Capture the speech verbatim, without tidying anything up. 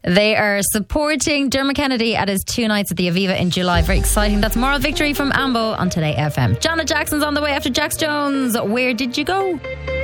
They are supporting Dermot Kennedy at his two nights at the Aviva in July. Very exciting. That's Moral Victory from Amble on Today F M. Janet Jackson's on the way after Jax Jones. Where did you go?